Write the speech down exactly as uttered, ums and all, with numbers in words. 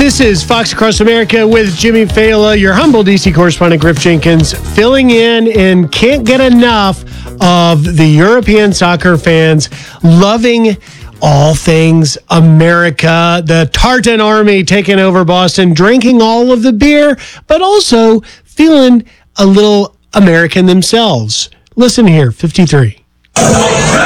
This is Fox Across America with Jimmy Fela, your humble D C correspondent, Griff Jenkins, filling in and can't get enough of the European soccer fans loving all things America, the Tartan Army taking over Boston, drinking all of the beer, but also feeling a little American themselves. Listen here, fifty-three.